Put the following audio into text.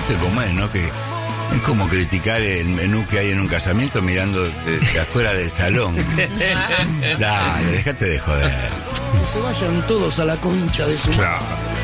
viste cómo es, ¿no? Que es como criticar el menú que hay en un casamiento mirando de afuera del salón. Dale, déjate de joder. Que se vayan todos a la concha de su madre. Claro.